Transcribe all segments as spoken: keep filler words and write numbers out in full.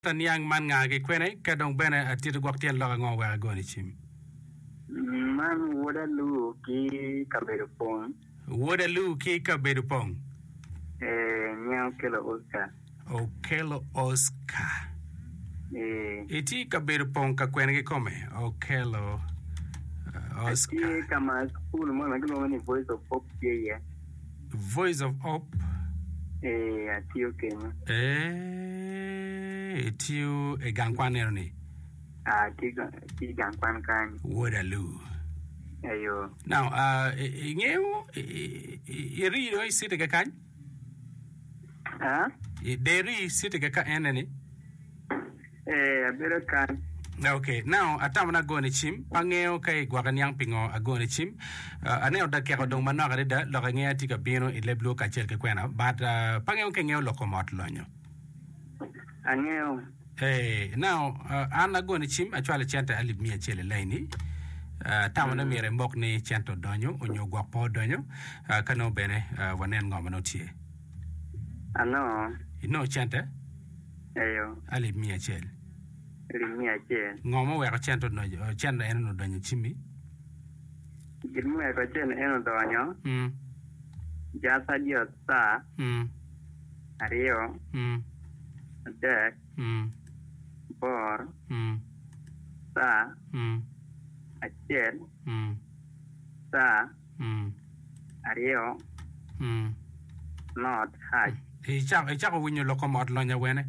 tan yang man nga ge kwene ka dong bene atir gwak tien lo ngo wa go ni chim man woda lu ki kaberu pong woda lu ki kaberu pong eh nyao kelo Oscar o kelo Oscar eh iti kaberu pong ka kwene ge come o kelo uh, Oscar iti kama school mo ngalo ni Voice of Hope ye Voice of Hope eh atio Kenya eh tiu e gankwanero ni ah kiga kiga gankwan kan wodalu ayo now uh ngeu iri no isite ga kan ah deri isite ga ka enani eh abere kan okay now atamana go ni chim pangeo kai gwagan yang pingo ago ni chim aneo da ke dong manaka da lo ngea tika bino ileblo ka chel ke kwena but pangeo ke ngeo lokomot lonyo angeo eh now ana go ni chim achwale chanta ali mia chele laini tamana mere mbok ni chanto donyo onyo gwa po donyo kano bene wanen ngoma no tie ano ino chanta ayo ali mia chele limia chen ngoma we ka chanto no chanda eno no donyo chimi gilmu e ka chen eno donyo mm jasa dio sa mm ario mm dek mm bor mm sa mm achen mm sa mm ario mm not haj e cha e cha ko winyo lokomot lonya wene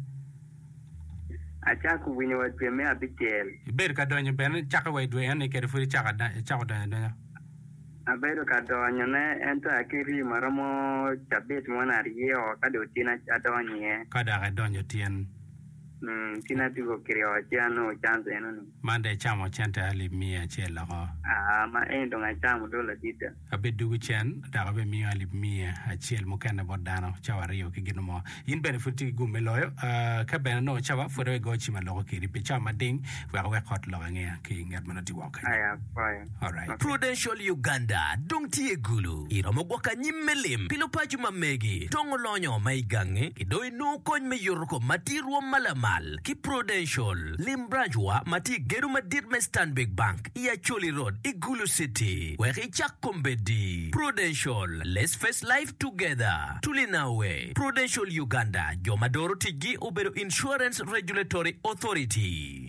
acha ku winyo wa teme abichel ber ka donyo ben cha ka we dwe ne ke fu cha ka da cha ko da donyo abedo ka donyo ne ento akiri maramo chabet mona rio ka do tina adonye ka da ka donyo tien mm tina tigo kirio chano chanzo eno ni mande chamo chanta ali mia chela ko ah ma endo nga chamo dola dita abedu chen da ka be mia ali mia achel mo kana bodano chawario ke gino mo in benefuti gume loyo ka ben no chawa fore go chima lo ke ri picha mading wa wa khot lo nge ke ngat manati wa ka aya fine all right okay. Prudential Uganda dongtie gulu iromo gwaka nyimmelim pilo pachu mamegi tongo lonyo maigange kidoi no kony me yorko matiruo malama ki Prudential lim branchwa mati geru madir me Stanbic Bank iya Choli Road Igulu City where chak kombedi Prudential let's face life together tulinawe Prudential Uganda jomadoro tigi ubero Insurance Regulatory Authority.